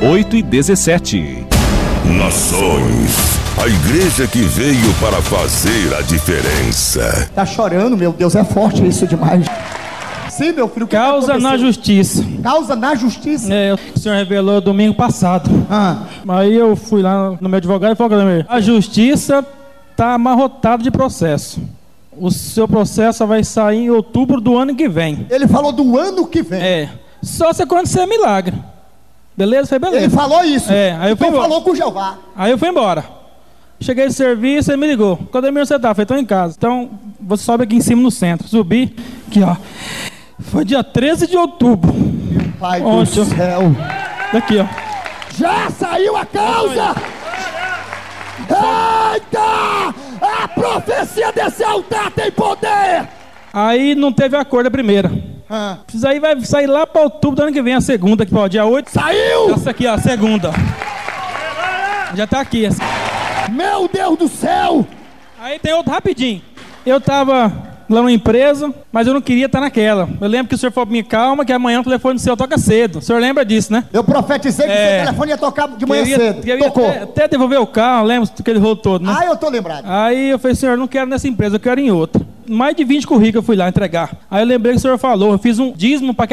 8 e 17. Nações, a igreja que veio para fazer a diferença. Tá chorando, meu Deus, é forte isso demais. Sim, meu filho, o que Causa na justiça. Causa na justiça? É, o senhor revelou domingo passado. Aí eu fui lá no meu advogado e falei: a justiça tá amarrotada de processo. O seu processo vai sair em outubro do ano que vem. Ele falou do ano que vem? É. Só se acontecer milagre. Beleza? Foi beleza. Ele falou isso? É. Aí eu fui embora. Falou com o Jeová. Aí eu fui embora. Cheguei de serviço, ele me ligou. Cadê você tá? Eu falei: tô em casa. Então, você sobe aqui em cima no centro. Subi. Aqui, ó. Foi dia 13 de outubro. Meu pai Ontem, do céu. Daqui, ó. Já saiu a causa! Eita! A profecia desse altar tem poder! Aí não teve acordo a primeira. Isso aí vai sair lá para outubro do ano que vem, a segunda, que pode, dia 8. Saiu! Essa aqui, ó, a segunda. Já tá aqui. Essa. Meu Deus do céu! Aí tem outro rapidinho. Eu tava lá na empresa, mas eu não queria estar naquela. Eu lembro que o senhor falou pra mim: calma, que amanhã o telefone seu toca cedo. O senhor lembra disso, né? Eu profetizei que seu telefone ia tocar de manhã cedo. Tocou. Até devolver o carro, lembra aquele rolo todo, né? Eu tô lembrado. Aí eu falei: senhor, não quero nessa empresa, eu quero em outra. Mais de 20 currículos eu fui lá entregar. Aí eu lembrei que o senhor falou: eu fiz um dízimo para